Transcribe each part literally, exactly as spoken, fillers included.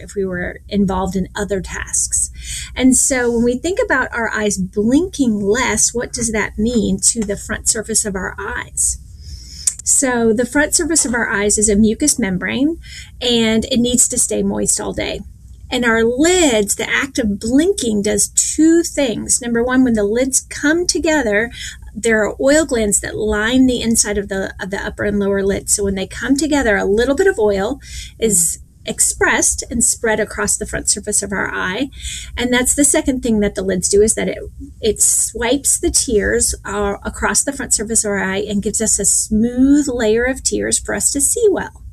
if we were involved in other tasks. And so when we think about our eyes blinking less, what does that mean to the front surface of our eyes? So the front surface of our eyes is a mucous membrane, and it needs to stay moist all day. And our lids, the act of blinking does two things. Number one, when the lids come together, there are oil glands that line the inside of the of the upper and lower lids. So when they come together, a little bit of oil is expressed and spread across the front surface of our eye. And that's the second thing that the lids do, is that it it swipes the tears uh, across the front surface of our eye and gives us a smooth layer of tears for us to see well.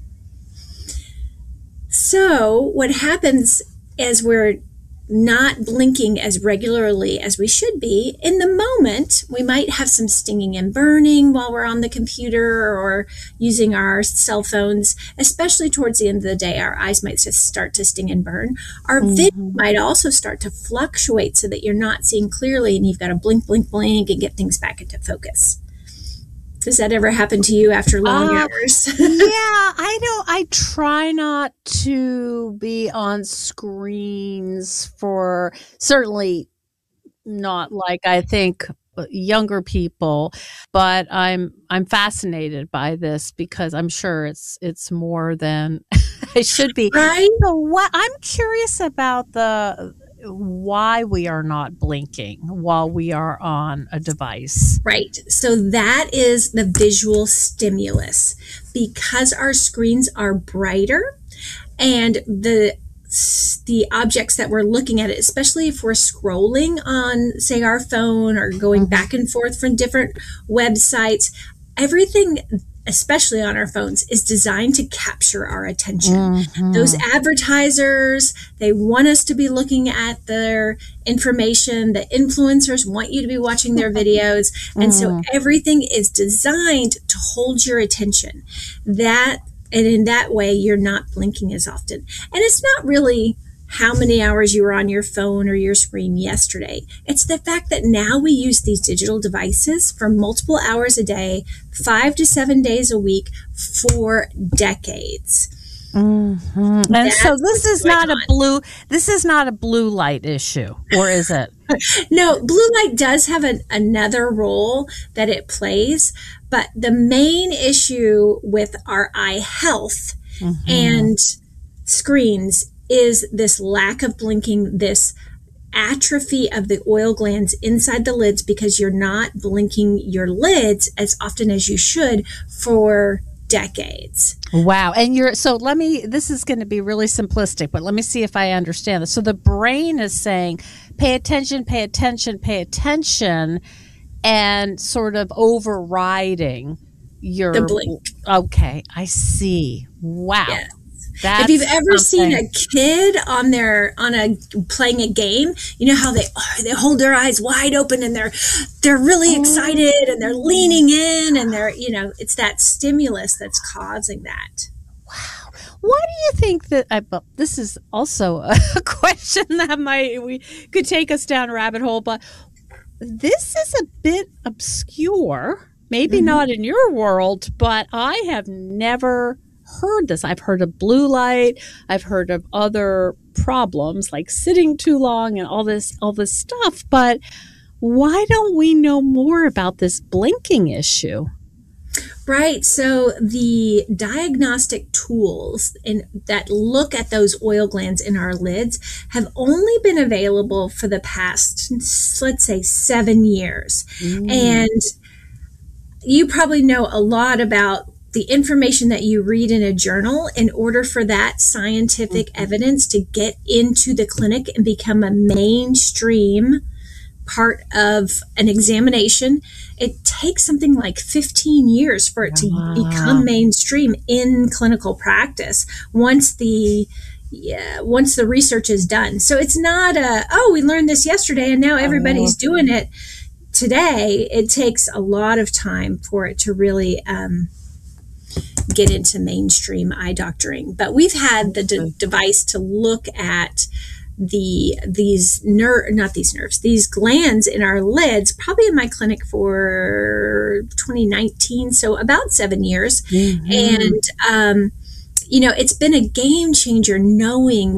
So what happens as we're not blinking as regularly as we should be, in the moment, we might have some stinging and burning while we're on the computer or using our cell phones, especially towards the end of the day. Our eyes might just start to sting and burn. Our mm-hmm. vision might also start to fluctuate so that you're not seeing clearly and you've got to blink, blink, blink and get things back into focus. Does that ever happen to you after long uh, hours? Yeah, I know. I try not to be on screens for, certainly not like I think younger people, but I'm I'm fascinated by this because I'm sure it's it's more than I should be. Right? So what I'm curious about the why we are not blinking while we are on a device. Right. So that is the visual stimulus. Because our screens are brighter and the the objects that we're looking at, especially if we're scrolling on, say, our phone or going back and forth from different websites, everything, especially on our phones, is designed to capture our attention. Mm-hmm. Those advertisers, they want us to be looking at their information. The influencers want you to be watching their videos. And mm-hmm. so everything is designed to hold your attention. That, and in that way, you're not blinking as often. And it's not really how many hours you were on your phone or your screen yesterday. It's the fact that now we use these digital devices for multiple hours a day, five to seven days a week for decades. Mm-hmm. And That's so this is not on. a blue, this is not a blue light issue, or is it? No, blue light does have an, another role that it plays, but the main issue with our eye health mm-hmm. and screens is this lack of blinking, this atrophy of the oil glands inside the lids because you're not blinking your lids as often as you should for decades. Wow. And you're, so let me, this is going to be really simplistic, but let me see if I understand this. So the brain is saying, pay attention, pay attention, pay attention, and sort of overriding your, the blink. Okay. I see. Wow. Yeah. That's if you've ever something. seen a kid on their on a playing a game, you know how they oh, they hold their eyes wide open and they're they're really excited and they're leaning in and they're, you know, it's that stimulus that's causing that. Wow. Why do you think that I, well, this is also a question that might we could take us down a rabbit hole, but this is a bit obscure. Maybe mm-hmm. not in your world, but I have never heard this. I've heard of blue light. I've heard of other problems like sitting too long and all this, all this stuff. But why don't we know more about this blinking issue? Right. So the diagnostic tools in, that look at those oil glands in our lids have only been available for the past, let's say, seven years. Mm. And you probably know a lot about the information that you read in a journal in order for that scientific mm-hmm. evidence to get into the clinic and become a mainstream part of an examination. It takes something like fifteen years for it to wow. become mainstream in clinical practice once the yeah, once the research is done. So it's not a, oh, we learned this yesterday and now everybody's oh. doing it today. It takes a lot of time for it to really um, get into mainstream eye doctoring. But we've had the de- device to look at the these nerve, not these nerves, these glands in our lids, probably in my clinic for twenty nineteen, so about seven years. Mm-hmm. And, um, you know, it's been a game changer knowing